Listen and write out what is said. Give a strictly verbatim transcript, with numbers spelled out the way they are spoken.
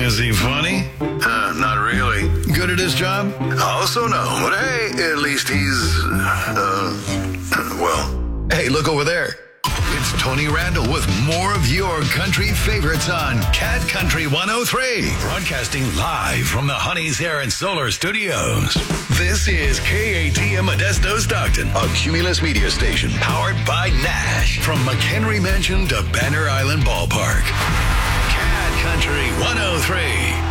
Is he funny? Uh, not really. Good at his job? Also no, but hey, at least he's, uh, well. Hey, look over there. It's Tony Randall with more of your country favorites on Cat Country one oh three. Broadcasting live from the Honey's Hair and Solar Studios. This is K A T M Modesto Stockton, a Cumulus media station powered by Nash. From McHenry Mansion to Banner Island Ballpark. Cat Country one oh three.